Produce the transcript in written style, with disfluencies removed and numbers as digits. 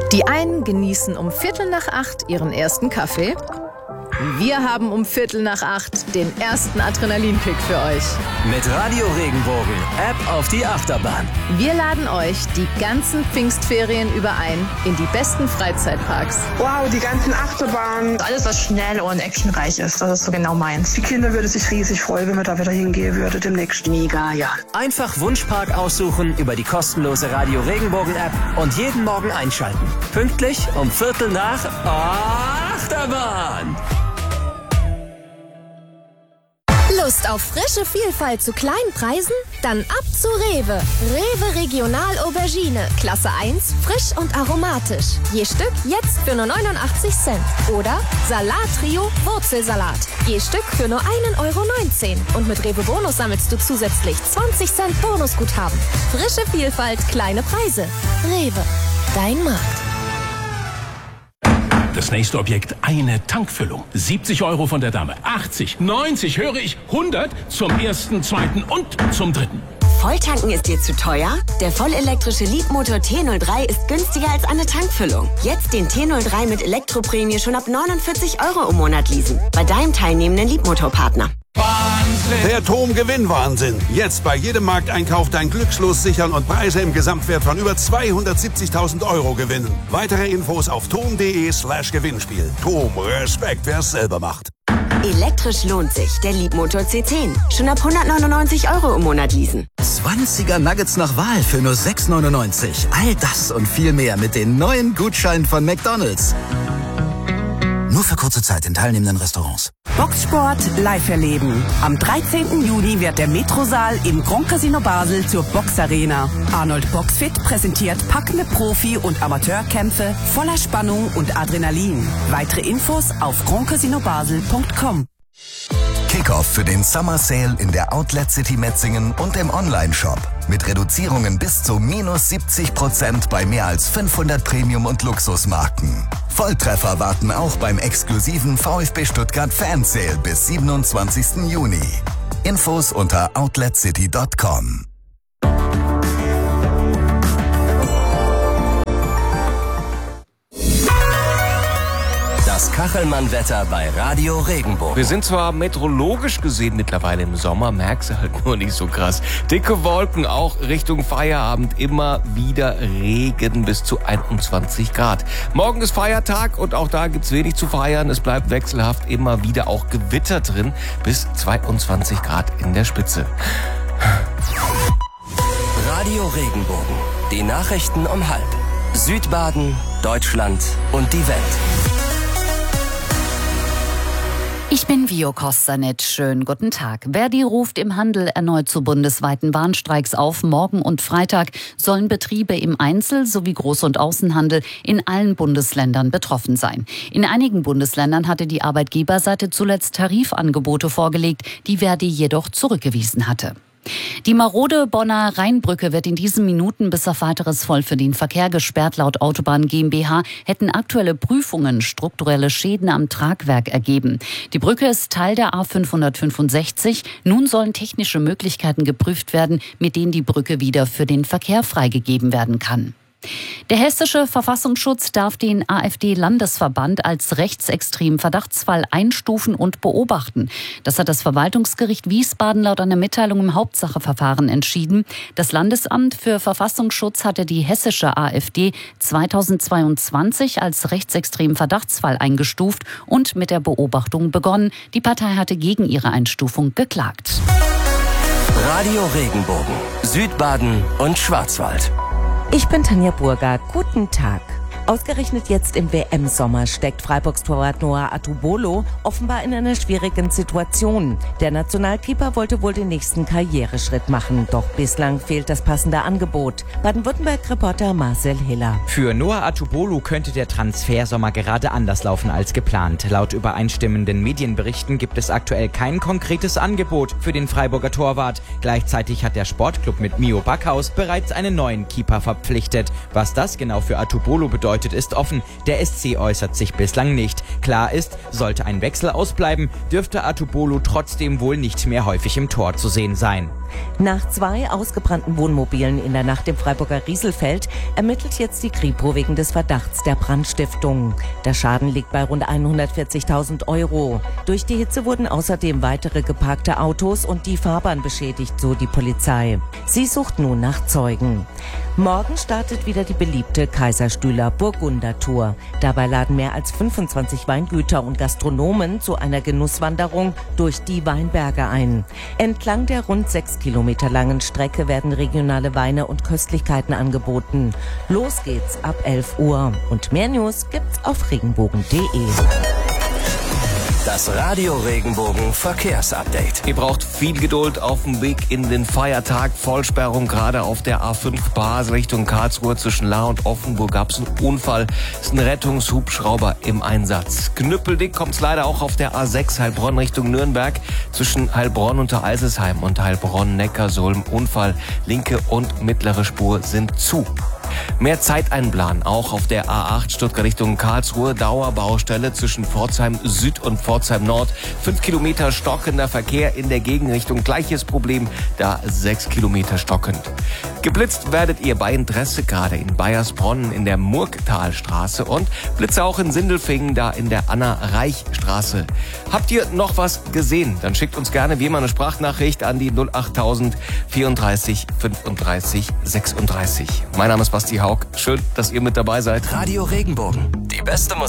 Die einen genießen um 7:45 ihren ersten Kaffee. Wir haben um 7:45 den ersten Adrenalinkick für euch. Mit Radio Regenbogen, App auf die Achterbahn. Wir laden euch die ganzen Pfingstferien über ein in die besten Freizeitparks. Wow, die ganzen Achterbahnen. Alles, was schnell und actionreich ist, das ist so genau meins. Die Kinder würden sich riesig freuen, wenn wir da wieder hingehen würden demnächst. Mega, ja. Einfach Wunschpark aussuchen über die kostenlose Radio Regenbogen App und jeden Morgen einschalten. Pünktlich um 7:15 Achterbahn. Lust auf frische Vielfalt zu kleinen Preisen? Dann ab zu Rewe. Rewe Regional Aubergine. Klasse 1, frisch und aromatisch. Je Stück jetzt für nur 89 Cent. Oder Salat Trio Wurzelsalat. Je Stück für nur 1,19 €. Und mit Rewe Bonus sammelst du zusätzlich 20 Cent Bonusguthaben. Frische Vielfalt, kleine Preise. Rewe, dein Markt. Das nächste Objekt, eine Tankfüllung. 70 € von der Dame. 80, 90, höre ich, 100 zum ersten, zweiten und zum dritten. Volltanken ist dir zu teuer? Der vollelektrische Leapmotor T03 ist günstiger als eine Tankfüllung. Jetzt den T03 mit Elektroprämie schon ab 49 € im Monat leasen. Bei deinem teilnehmenden Leapmotor-Partner. Der TOM-Gewinnwahnsinn. Jetzt bei jedem Markteinkauf dein Glückslos sichern und Preise im Gesamtwert von über 270.000 € gewinnen. Weitere Infos auf tom.de/Gewinnspiel. TOM, Respekt, wer es selber macht. Elektrisch lohnt sich. Der Leapmotor C10. Schon ab 199 € im Monat leasen. 20er Nuggets nach Wahl für nur 6,99 €. All das und viel mehr mit den neuen Gutscheinen von McDonald's. Nur für kurze Zeit in teilnehmenden Restaurants. Boxsport live erleben. Am 13. Juni wird der Metrosaal im Grand Casino Basel zur Boxarena. Arnold Boxfit präsentiert packende Profi- und Amateurkämpfe voller Spannung und Adrenalin. Weitere Infos auf grandcasinobasel.com. Kickoff für den Summer Sale in der Outlet City Metzingen und im Online-Shop. Mit Reduzierungen bis zu -70% bei mehr als 500 Premium- und Luxusmarken. Volltreffer warten auch beim exklusiven VfB Stuttgart Fan Sale bis 27. Juni. Infos unter outletcity.com. Das Kachelmann-Wetter bei Radio Regenbogen. Wir sind zwar meteorologisch gesehen mittlerweile im Sommer, merkst du halt nur nicht so krass. Dicke Wolken, auch Richtung Feierabend immer wieder Regen bis zu 21 Grad. Morgen ist Feiertag und auch da gibt's wenig zu feiern. Es bleibt wechselhaft, immer wieder auch Gewitter drin, bis 22 Grad in der Spitze. Radio Regenbogen. Die Nachrichten um 12:30. Südbaden, Deutschland und die Welt. Ich bin Vio Kostanec. Schönen guten Tag. Verdi ruft im Handel erneut zu bundesweiten Warnstreiks auf. Morgen und Freitag sollen Betriebe im Einzel- sowie Groß- und Außenhandel in allen Bundesländern betroffen sein. In einigen Bundesländern hatte die Arbeitgeberseite zuletzt Tarifangebote vorgelegt, die Verdi jedoch zurückgewiesen hatte. Die marode Bonner Rheinbrücke wird in diesen Minuten bis auf weiteres voll für den Verkehr gesperrt. Laut Autobahn GmbH hätten aktuelle Prüfungen strukturelle Schäden am Tragwerk ergeben. Die Brücke ist Teil der A565. Nun sollen technische Möglichkeiten geprüft werden, mit denen die Brücke wieder für den Verkehr freigegeben werden kann. Der hessische Verfassungsschutz darf den AfD-Landesverband als rechtsextremen Verdachtsfall einstufen und beobachten. Das hat das Verwaltungsgericht Wiesbaden laut einer Mitteilung im Hauptsacheverfahren entschieden. Das Landesamt für Verfassungsschutz hatte die hessische AfD 2022 als rechtsextremen Verdachtsfall eingestuft und mit der Beobachtung begonnen. Die Partei hatte gegen ihre Einstufung geklagt. Radio Regenbogen. Südbaden und Schwarzwald. Ich bin Tanja Burger. Guten Tag. Ausgerechnet jetzt im WM-Sommer steckt Freiburgs Torwart Noah Atubolo offenbar in einer schwierigen Situation. Der Nationalkeeper wollte wohl den nächsten Karriereschritt machen, doch bislang fehlt das passende Angebot. Baden-Württemberg-Reporter Marcel Hiller. Für Noah Atubolo könnte der Transfersommer gerade anders laufen als geplant. Laut übereinstimmenden Medienberichten gibt es aktuell kein konkretes Angebot für den Freiburger Torwart. Gleichzeitig hat der Sportclub mit Mio Backhaus bereits einen neuen Keeper verpflichtet. Was das genau für Atubolo bedeutet, ist offen. Der SC äußert sich bislang nicht. Klar ist, sollte ein Wechsel ausbleiben, dürfte Atubolo trotzdem wohl nicht mehr häufig im Tor zu sehen sein. Nach 2 ausgebrannten Wohnmobilen in der Nacht im Freiburger Rieselfeld ermittelt jetzt die Kripo wegen des Verdachts der Brandstiftung. Der Schaden liegt bei rund 140.000 €. Durch die Hitze wurden außerdem weitere geparkte Autos und die Fahrbahn beschädigt, so die Polizei. Sie sucht nun nach Zeugen. Morgen startet wieder die beliebte Kaiserstühler Burgunder-Tour. Dabei laden mehr als 25 Weingüter und Gastronomen zu einer Genusswanderung durch die Weinberge ein. Entlang der rund 6 Kilometer langen Strecke werden regionale Weine und Köstlichkeiten angeboten. Los geht's ab 11 Uhr. Und mehr News gibt's auf regenbogen.de. Das Radio Regenbogen Verkehrsupdate. Ihr braucht viel Geduld auf dem Weg in den Feiertag. Vollsperrung gerade auf der A5 Basel Richtung Karlsruhe zwischen Lahr und Offenburg. Gab es einen Unfall. Ist ein Rettungshubschrauber im Einsatz. Knüppeldick kommt es leider auch auf der A6 Heilbronn Richtung Nürnberg. Zwischen Heilbronn unter Alsesheim und Heilbronn-Neckarsulm. Unfall. Linke und mittlere Spur sind zu. Mehr Zeit einplanen, auch auf der A8 Stuttgart Richtung Karlsruhe. Dauerbaustelle zwischen Pforzheim Süd und Pforzheim Nord. 5 Kilometer stockender Verkehr in der Gegenrichtung. Gleiches Problem, da 6 Kilometer stockend. Geblitzt werdet ihr bei Interesse gerade in Baiersbronn in der Murgtalstraße und Blitze auch in Sindelfingen, da in der Anna-Reich-Straße. Habt ihr noch was gesehen? Dann schickt uns gerne wie immer eine Sprachnachricht an die 08000 34 35 36. Mein Name ist Basti Haug. Schön, dass ihr mit dabei seid. Radio Regenbogen. Die beste Musik.